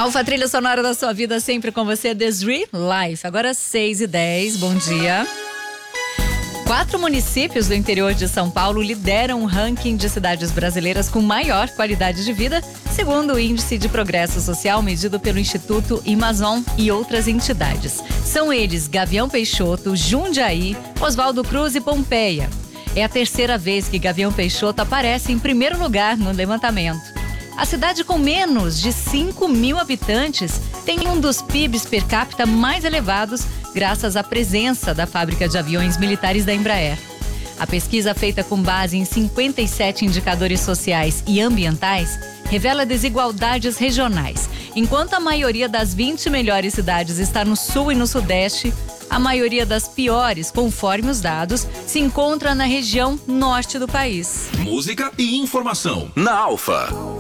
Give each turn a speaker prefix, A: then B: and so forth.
A: Alfa, trilha sonora da sua vida, sempre com você, Desiree Life. Agora 6h10, bom dia. 4 municípios do interior de São Paulo lideram o ranking de cidades brasileiras com maior qualidade de vida, segundo o Índice de Progresso Social medido pelo Instituto Amazon e outras entidades. São eles Gavião Peixoto, Jundiaí, Oswaldo Cruz e Pompeia. É a terceira vez que Gavião Peixoto aparece em primeiro lugar no levantamento. A cidade com menos de 5.000 habitantes tem um dos PIBs per capita mais elevados, graças à presença da fábrica de aviões militares da Embraer. A pesquisa, feita com base em 57 indicadores sociais e ambientais, revela desigualdades regionais. Enquanto a maioria das 20 melhores cidades está no sul e no sudeste, a maioria das piores, conforme os dados, se encontra na região norte do país.
B: Música e informação na Alfa.